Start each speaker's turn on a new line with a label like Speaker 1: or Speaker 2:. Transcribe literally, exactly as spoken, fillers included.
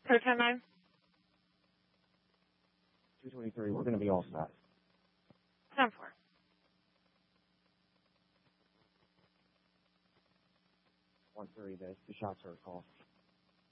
Speaker 1: Code ten nine.
Speaker 2: two twenty-three, we're going to be all set.
Speaker 1: ten four.
Speaker 2: one thirty, the two shots are a call.